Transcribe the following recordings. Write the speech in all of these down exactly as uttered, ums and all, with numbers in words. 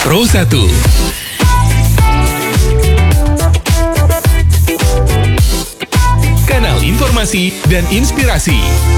Pro satu. Kanal informasi dan inspirasi.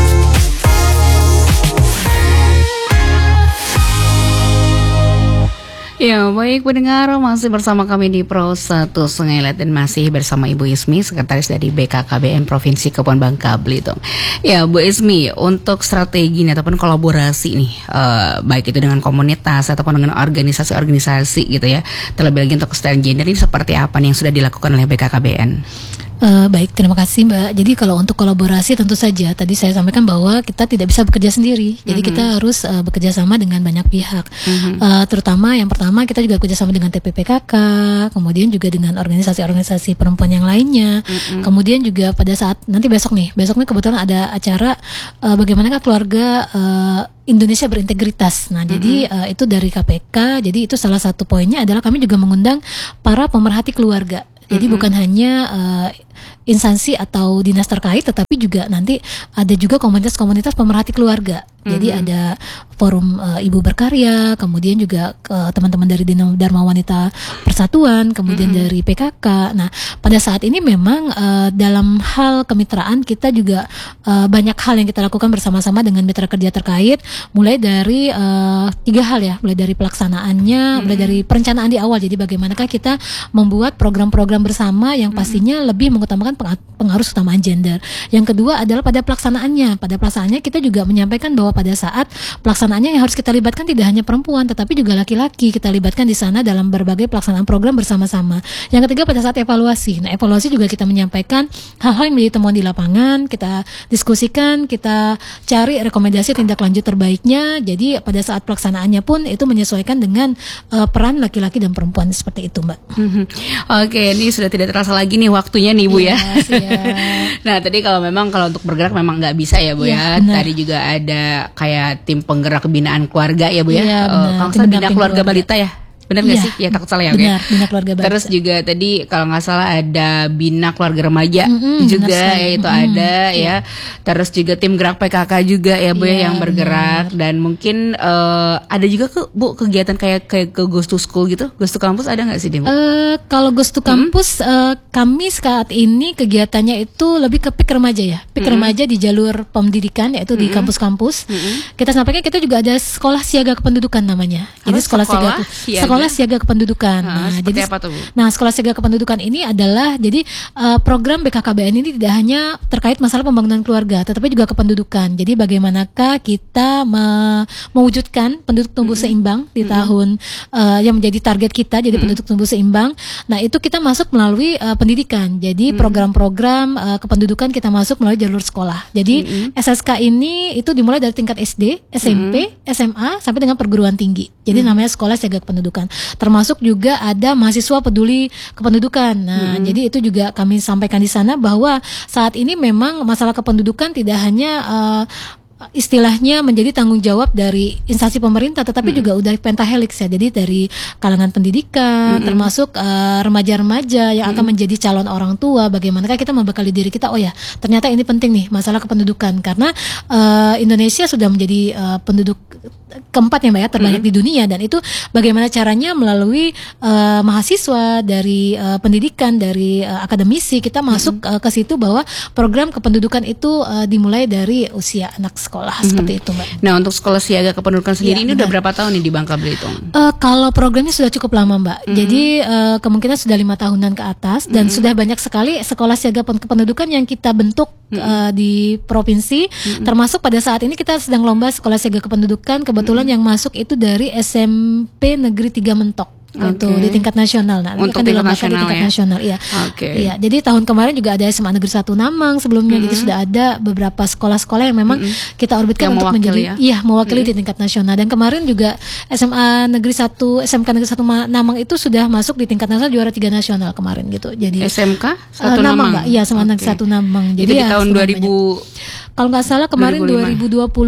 Ya, baik pendengar, masih bersama kami di Pro satu Sungai Liat dan masih bersama Ibu Ismi, Sekretaris dari B K K B N Provinsi Kepulauan Bangka Belitung. Ya, Bu Ismi, untuk strategi nih, ataupun kolaborasi nih, uh, baik itu dengan komunitas ataupun dengan organisasi-organisasi gitu ya, terlebih lagi untuk kesetaraan gender ini seperti apa nih yang sudah dilakukan oleh B K K B N? Uh, baik, terima kasih Mbak. Jadi kalau untuk kolaborasi tentu saja tadi saya sampaikan bahwa kita tidak bisa bekerja sendiri. Jadi mm-hmm. kita harus uh, bekerja sama dengan banyak pihak. Mm-hmm. uh, Terutama yang pertama kita juga bekerja sama dengan T P P K K, kemudian juga dengan organisasi-organisasi perempuan yang lainnya. Mm-hmm. Kemudian juga pada saat nanti besok nih, besok nih kebetulan ada acara uh, bagaimanakah keluarga uh, Indonesia berintegritas. Nah, mm-hmm. jadi uh, itu dari K P K. Jadi itu salah satu poinnya adalah kami juga mengundang para pemerhati keluarga. Jadi mm-hmm. bukan hanya uh, instansi atau dinas terkait, tetapi juga nanti ada juga komunitas-komunitas pemerhati keluarga. Mm-hmm. Jadi ada forum uh, Ibu Berkarya, kemudian juga uh, teman-teman dari Dharma Wanita Persatuan, kemudian mm-hmm. dari P K K. Nah, pada saat ini memang uh, dalam hal kemitraan kita juga uh, banyak hal yang kita lakukan bersama-sama dengan mitra kerja terkait, mulai dari uh, tiga hal ya, mulai dari pelaksanaannya, mm-hmm. mulai dari perencanaan di awal. Jadi bagaimanakah kita membuat program-program bersama yang pastinya mm-hmm. lebih mengutamakan pengaruh utamaan gender. Yang kedua adalah pada pelaksanaannya. Pada pelaksanaannya kita juga menyampaikan bahwa pada saat pelaksanaannya yang harus kita libatkan tidak hanya perempuan, tetapi juga laki-laki. Kita libatkan di sana dalam berbagai pelaksanaan program bersama-sama. Yang ketiga pada saat evaluasi. Nah, evaluasi juga kita menyampaikan hal-hal yang menjadi temuan di lapangan, kita diskusikan, kita cari rekomendasi tindak lanjut terbaiknya. Jadi pada saat pelaksanaannya pun itu menyesuaikan dengan uh, peran laki-laki dan perempuan seperti itu, Mbak. Mm-hmm. Oke, ini sudah tidak terasa lagi nih waktunya nih Bu ya. Yes, ya. Nah, tadi kalau memang kalau untuk bergerak memang nggak bisa ya Bu ya. ya. Tadi juga ada kayak tim penggerak binaan keluarga ya Bu ya. ya uh, kalau nggak salah bina keluarga balita ya. Benar nggak ya, sih? Ya takut salah ya. Benar, okay? Bina keluarga balita. Terus juga tadi kalau nggak salah ada bina keluarga remaja mm-hmm, juga ya itu mm-hmm, ada ya. ya. Terus juga tim gerak P K K juga ya Bu ya, ya yang bergerak benar. Dan mungkin uh, ada juga ke Bu kegiatan kayak kayak ke Ghost to School gitu, Ghost to Campus ada nggak sih Bu? Uh, kalau Ghost to Campus mm-hmm. uh, kami saat ini kegiatannya itu lebih ke P I K remaja ya, P I K mm-hmm. remaja di jalur pendidikan yaitu mm-hmm. di kampus-kampus. Mm-hmm. Kita sampaikan kita juga ada sekolah siaga kependudukan namanya. Jadi sekolah, sekolah siaga, siaga sekolah siaga kependudukan. Nah, nah jadi apa tuh, Bu? Nah, sekolah siaga kependudukan ini adalah jadi uh, program B K K B N ini tidak hanya terkait masalah pembangunan keluarga, tetapi juga kependudukan. Jadi bagaimanakah kita me- mewujudkan penduduk tumbuh mm-hmm. seimbang di mm-hmm. tahun uh, yang menjadi target kita, jadi mm-hmm. penduduk tumbuh seimbang. Nah, itu kita masuk melalui uh, pendidikan. Jadi mm-hmm. program-program uh, kependudukan kita masuk melalui jalur sekolah. Jadi mm-hmm. S S K ini itu dimulai dari tingkat S D, S M P, mm-hmm. S M A sampai dengan perguruan tinggi. Jadi mm-hmm. namanya sekolah siaga kependudukan. Termasuk juga ada mahasiswa peduli kependudukan. Nah, hmm. jadi itu juga kami sampaikan di sana bahwa saat ini memang masalah kependudukan tidak hanya uh, istilahnya menjadi tanggung jawab dari instansi pemerintah, tetapi mm-hmm. juga udah pentahelix ya. Jadi dari kalangan pendidikan, mm-hmm. termasuk uh, remaja-remaja yang mm-hmm. akan menjadi calon orang tua. Bagaimanakah kita membekali diri kita? Oh ya, ternyata ini penting nih masalah kependudukan karena uh, Indonesia sudah menjadi uh, penduduk keempat ya Mbak ya terbanyak mm-hmm. di dunia, dan itu bagaimana caranya melalui uh, mahasiswa dari uh, pendidikan, dari uh, akademisi kita masuk mm-hmm. uh, ke situ bahwa program kependudukan itu uh, dimulai dari usia anak sekolah mm-hmm. seperti itu Mbak. Nah, untuk sekolah siaga kependudukan sendiri ya, ini benar. Udah berapa tahun nih di Bangka Belitung? Uh, kalau programnya sudah cukup lama Mbak. Mm-hmm. Jadi uh, kemungkinan sudah lima tahunan ke atas dan mm-hmm. sudah banyak sekali sekolah siaga kependudukan yang kita bentuk mm-hmm. uh, di provinsi. Mm-hmm. Termasuk pada saat ini kita sedang lomba sekolah siaga kependudukan. Kebetulan mm-hmm. yang masuk itu dari S M P Negeri tiga Mentok. Gitu, okay. Di tingkat nasional. Nah, untuk kan tingkat nasional, di tingkat ya? nasional, iya. Okay. Iya. Jadi tahun kemarin juga ada S M A Negeri satu Namang sebelumnya. Mm-hmm. Jadi sudah ada beberapa sekolah-sekolah yang memang mm-hmm. kita orbitkan yang untuk menjadi, ya? Iya, mewakili mm-hmm. di tingkat nasional. Dan kemarin juga S M A Negeri satu, S M K Negeri satu Namang itu sudah masuk di tingkat nasional juara tiga nasional kemarin gitu. Jadi S M K satu uh, Namang, Namang. Iya, S M A Negeri satu Namang. Jadi, Jadi ya, di tahun dua ribu kalau nggak salah kemarin dua ribu dua puluh empat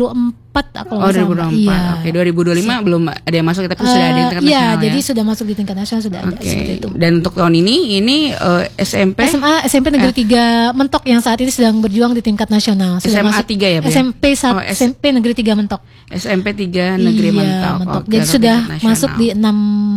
empat kalau Oh nggak dua ribu salah. dua puluh empat. Iya. Oke, dua ribu dua puluh lima belum ada yang masuk tapi sudah ada yang tingkat Eh, iya, nasional jadi ya. sudah masuk di tingkat nasional sudah ada Oke. seperti itu. Dan untuk tahun ini ini eh, S M P S M A S M P Negeri tiga Mentok yang saat ini sedang berjuang di tingkat nasional. Sudah S M A masuk tiga ya, Bu, ya? S M P satu, Oh, S- S M P Negeri tiga Mentok. S M P tiga Negeri Iya, Mentok. Mentok. Oke, Jadi untuk sudah tingkat masuk nasional. di enam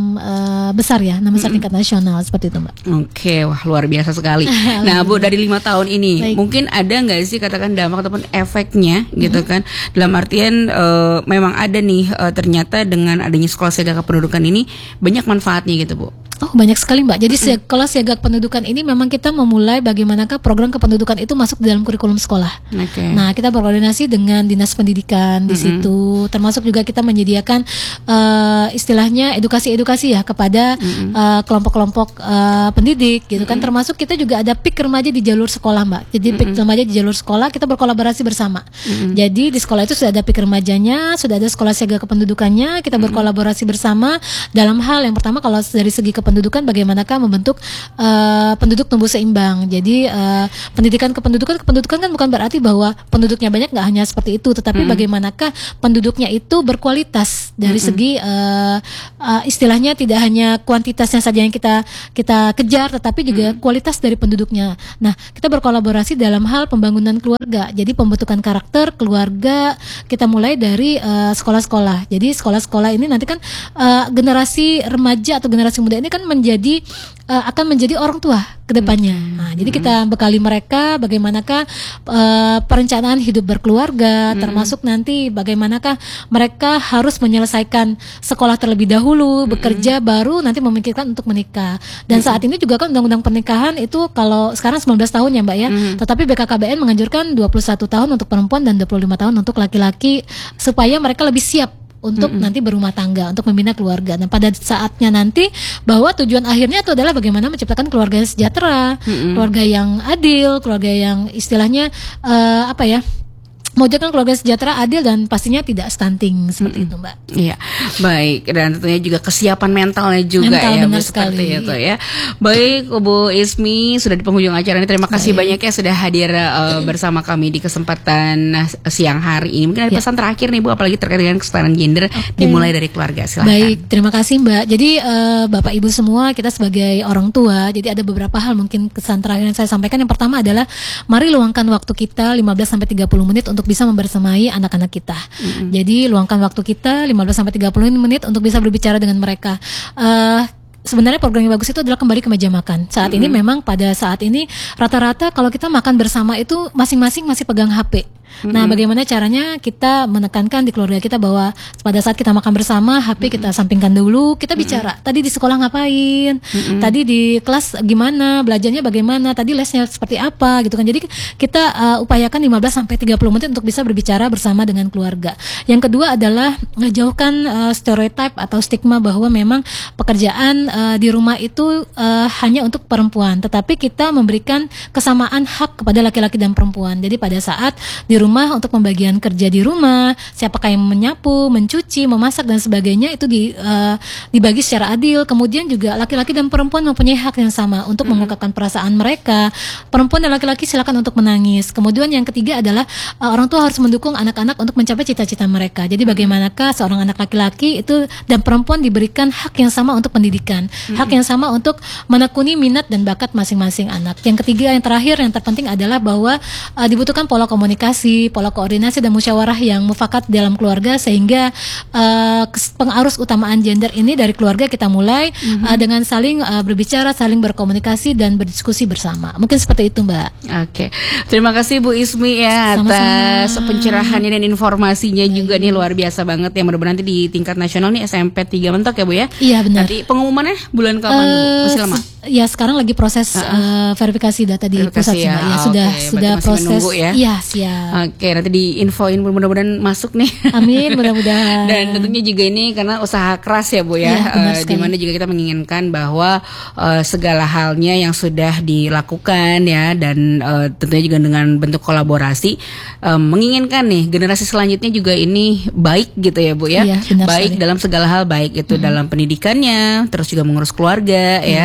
eh, besar ya, enam besar tingkat nasional seperti itu, Mbak. Oke, wah luar biasa sekali. Nah, Bu, dari lima tahun ini Baik. mungkin ada nggak sih katakan dampak ataupun efeknya gitu kan? Dalam artian eh, memang ada nih eh, ternyata dengan adanya sekolah siaga kependudukan ini banyak manfaatnya gitu, Bu. Oh, banyak sekali, Mbak. Jadi sekolah siaga kependudukan ini memang kita memulai bagaimanakah program kependudukan itu masuk di dalam kurikulum sekolah. Oke. Nah, kita berkoordinasi dengan dinas pendidikan di situ, termasuk juga kita menyediakan eh, istilahnya edukasi-edukasi ya kepada eh, kelompok-kelompok eh, pendidik, gitu kan. Termasuk kita juga ada P I K remaja di jalur sekolah, Mbak. Jadi P I K remaja di jalur sekolah kita berkolaborasi bersama. Jadi di sekolah itu sudah ada P I K remajanya, sudah ada sekolah siaga kependudukannya. Kita berkolaborasi bersama dalam hal yang pertama kalau dari segi kependudukan bagaimanakah membentuk eh, penduduk tumbuh seimbang. Jadi eh, pendidikan kependudukan kependudukan kan bukan berarti bahwa penduduknya banyak, nggak hanya seperti itu, tetapi bagaimanakah penduduknya itu berkualitas dari segi eh, eh, istilahnya tidak hanya kuantitasnya saja yang kita kita kejar, tetapi juga kualitas dari penduduknya. Nah, kita berkolaborasi dalam hal pembangunan keluarga. Jadi pembentukan karakter keluarga kita mulai dari eh, sekolah-sekolah. Jadi sekolah-sekolah ini nanti kan eh, generasi remaja atau generasi muda ini kan menjadi uh, akan menjadi orang tua ke depannya. Nah, jadi kita bekali mereka bagaimanakah uh, perencanaan hidup berkeluarga, termasuk nanti bagaimanakah mereka harus menyelesaikan sekolah terlebih dahulu, bekerja baru nanti memikirkan untuk menikah. Dan saat ini juga kan undang-undang pernikahan itu kalau sekarang sembilan belas tahun ya, Mbak ya. Tetapi B K K B N menganjurkan dua puluh satu tahun untuk perempuan dan dua puluh lima tahun untuk laki-laki supaya mereka lebih siap untuk mm-hmm. nanti berumah tangga, untuk membina keluarga. Dan pada saatnya nanti bahwa tujuan akhirnya itu adalah bagaimana menciptakan keluarga yang sejahtera, mm-hmm. keluarga yang adil, keluarga yang istilahnya uh, apa ya? mewujudkan keluarga sejahtera, adil, dan pastinya tidak stunting seperti mm-hmm. itu, Mbak. Iya, baik. Dan tentunya juga kesiapan mentalnya juga Mental, ya, Bu, benar seperti sekali. itu ya. Baik, Bu Ismi sudah di penghujung acara ini. Terima kasih banyak ya sudah hadir uh, bersama kami di kesempatan uh, siang hari ini. Mungkin ada Ya. pesan terakhir nih, Bu, apalagi terkait dengan kesetaraan gender dimulai dari keluarga. Silahkan. Baik, terima kasih, Mbak. Jadi uh, Bapak Ibu semua, kita sebagai orang tua, jadi ada beberapa hal mungkin kesan terakhir yang saya sampaikan. Yang pertama adalah mari luangkan waktu kita lima belas sampai tiga puluh menit untuk bisa membersamai anak-anak kita. Mm-hmm. Jadi luangkan waktu kita lima belas sampai tiga puluh menit untuk bisa berbicara dengan mereka. Uh, Sebenarnya program yang bagus itu adalah kembali ke meja makan. Saat mm-hmm. ini memang pada saat ini rata-rata kalau kita makan bersama itu masing-masing masih pegang H P. Mm-hmm. Nah, bagaimana caranya kita menekankan di keluarga kita bahwa pada saat kita makan bersama, H P mm-hmm. kita sampingkan dulu, kita bicara. Mm-hmm. Tadi di sekolah ngapain? Mm-hmm. Tadi di kelas gimana? Belajarnya bagaimana? Tadi lesnya seperti apa? Gitu kan. Jadi kita uh, upayakan lima belas sampai tiga puluh menit untuk bisa berbicara bersama dengan keluarga. Yang kedua adalah ngejauhkan uh, stereotip atau stigma bahwa memang pekerjaan uh, di rumah itu uh, hanya untuk perempuan, tetapi kita memberikan kesamaan hak kepada laki-laki dan perempuan. Jadi pada saat di rumah untuk pembagian kerja di rumah, siapakah yang menyapu, mencuci, memasak dan sebagainya itu di, uh, dibagi secara adil. Kemudian juga laki-laki dan perempuan mempunyai hak yang sama untuk mm-hmm. mengungkapkan perasaan mereka. Perempuan dan laki-laki silakan untuk menangis. Kemudian yang ketiga adalah uh, orang tua harus mendukung anak-anak untuk mencapai cita-cita mereka. Jadi bagaimanakah seorang anak laki-laki itu dan perempuan diberikan hak yang sama untuk pendidikan, mm-hmm. hak yang sama untuk menekuni minat dan bakat masing-masing anak. Yang ketiga, yang terakhir, yang terpenting adalah bahwa uh, dibutuhkan pola komunikasi, pola koordinasi dan musyawarah yang mufakat dalam keluarga sehingga uh, pengarus utamaan gender ini dari keluarga kita mulai mm-hmm. uh, dengan saling uh, berbicara, saling berkomunikasi dan berdiskusi bersama. Mungkin seperti itu, Mbak. Oke, terima kasih Bu Ismi ya atas Sama-sama. pencerahannya dan informasinya juga nih luar biasa banget ya. Mudah-mudahan nanti di tingkat nasional nih S M P tiga Mentok ya Bu ya. Iya benar. Nanti pengumumannya bulan kapan Bu? Masih lama? Uh, ya sekarang lagi proses uh-uh. uh, verifikasi data di Verifikasi pusat ya. ya, ya Oh, sudah okay. sudah Masih proses. menunggu ya. Iya siap. Oke, nanti diinfoin mudah-mudahan masuk nih. Amin, mudah-mudahan. Dan tentunya juga ini karena usaha keras ya Bu ya, Ya, benar uh, sekali. dimana juga kita menginginkan bahwa uh, segala halnya yang sudah dilakukan ya dan uh, tentunya juga dengan bentuk kolaborasi um, menginginkan nih generasi selanjutnya juga ini baik gitu ya Bu ya, Iya, benar baik sekali. dalam segala hal, baik itu hmm. dalam pendidikannya, terus juga mengurus keluarga ya, Iya.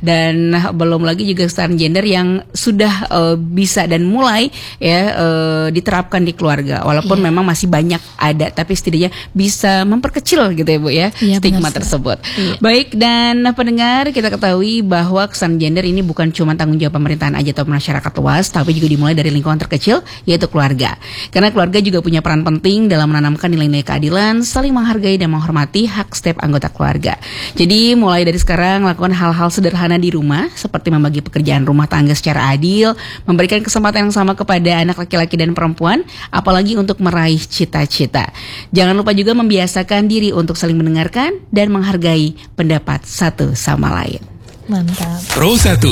dan belum lagi juga kesetaraan gender yang sudah uh, bisa dan mulai ya uh, diterapkan di keluarga. Walaupun yeah. memang masih banyak ada, tapi setidaknya bisa memperkecil gitu ya Bu ya yeah, stigma benar, tersebut. Yeah. Baik, dan pendengar, kita ketahui bahwa kesetaraan gender ini bukan cuma tanggung jawab pemerintahan aja atau masyarakat luas, tapi juga dimulai dari lingkungan terkecil, yaitu keluarga. Karena keluarga juga punya peran penting dalam menanamkan nilai-nilai keadilan, saling menghargai dan menghormati hak setiap anggota keluarga. Jadi mulai dari sekarang lakukan hal-hal sederhana di rumah, seperti membagi pekerjaan rumah tangga secara adil, memberikan kesempatan yang sama kepada anak laki-laki dan perempuan, apalagi untuk meraih cita-cita. Jangan lupa juga membiasakan diri untuk saling mendengarkan dan menghargai pendapat satu sama lain. Mantap. Pro satu.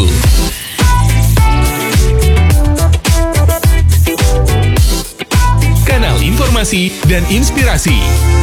Kanal informasi dan inspirasi.